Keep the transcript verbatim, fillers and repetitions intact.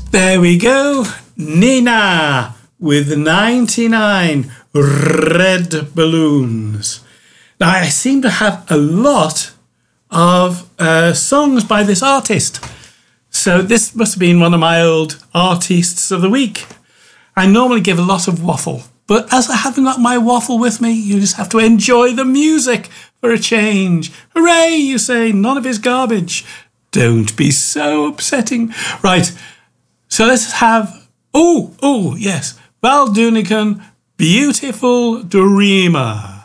There we go. Nina with ninety-nine red balloons. Now, I seem to have a lot of uh, songs by this artist. So this must have been one of my old artists of the week. I normally give a lot of waffle, but as I haven't got my waffle with me, you just have to enjoy the music for a change. Hooray, you say, none of his garbage. Don't be so upsetting. Right, so let's have, oh, oh, yes, Val Doonican, Beautiful Dreamer.